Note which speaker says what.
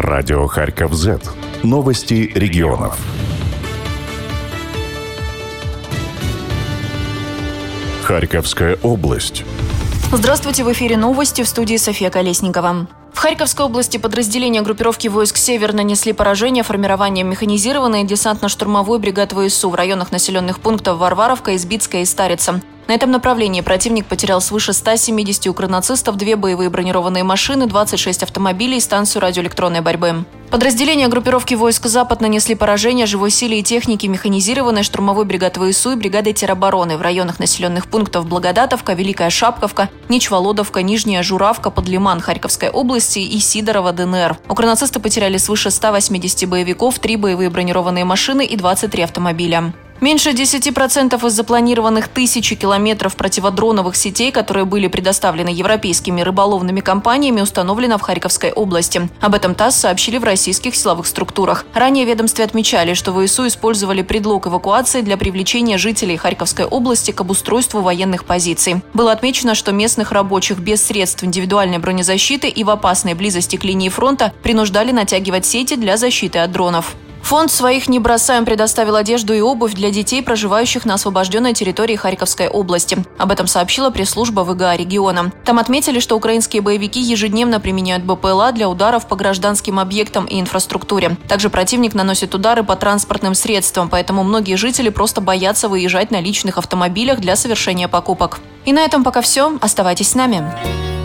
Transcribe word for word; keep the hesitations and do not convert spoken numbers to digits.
Speaker 1: Радио Харьков Зет. Новости регионов. Харьковская область.
Speaker 2: Здравствуйте, в эфире новости, в студии София Колесникова. В Харьковской области подразделения группировки войск «Север» нанесли поражение формированием механизированной десантно-штурмовой бригад ВСУ в районах населенных пунктов Варваровка, Избитская и Старица. На этом направлении противник потерял свыше ста семидесяти укронацистов, две боевые бронированные машины, двадцать шесть автомобилей и станцию радиоэлектронной борьбы. Подразделения группировки войск «Запад» нанесли поражение живой силе и технике механизированной штурмовой бригады ВСУ и бригады теробороны в районах населенных пунктов Благодатовка, Великая Шапковка, Ничволодовка, Нижняя Журавка, Подлиман Харьковской области и Сидорово ДНР. Укронацисты потеряли свыше ста восьмидесяти боевиков, три боевые бронированные машины и двадцать три автомобиля. Меньше десяти процентов из запланированных тысячи километров противодроновых сетей, которые были предоставлены европейскими рыболовными компаниями, установлено в Харьковской области. Об этом ТАСС сообщили в российских силовых структурах. Ранее ведомстве отмечали, что ВСУ использовали предлог эвакуации для привлечения жителей Харьковской области к обустройству военных позиций. Было отмечено, что местных рабочих без средств индивидуальной бронезащиты и в опасной близости к линии фронта принуждали натягивать сети для защиты от дронов. Фонд «Своих не бросаем» предоставил одежду и обувь для детей, проживающих на освобожденной территории Харьковской области. Об этом сообщила пресс-служба ВГА региона. Там отметили, что украинские боевики ежедневно применяют БПЛА для ударов по гражданским объектам и инфраструктуре. Также противник наносит удары по транспортным средствам, поэтому многие жители просто боятся выезжать на личных автомобилях для совершения покупок. И на этом пока все. Оставайтесь с нами.